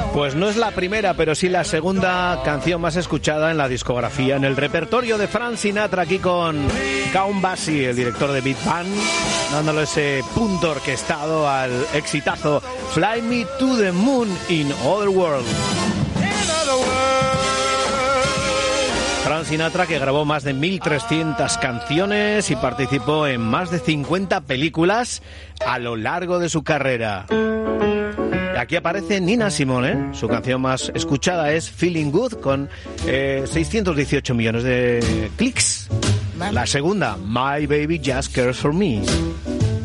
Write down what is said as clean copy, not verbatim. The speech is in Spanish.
Pues no es la primera, pero sí la segunda canción más escuchada en la discografía, en el repertorio de Frank Sinatra, aquí con Count Basie, el director de Big Band, dándole ese punto orquestado al exitazo Fly Me to the Moon in Other World. Frank Sinatra, que grabó más de 1.300 canciones y participó en más de 50 películas a lo largo de su carrera. Aquí aparece Nina Simone, su canción más escuchada es Feeling Good, con 618 millones de clics. La segunda, My Baby Just Cares For Me.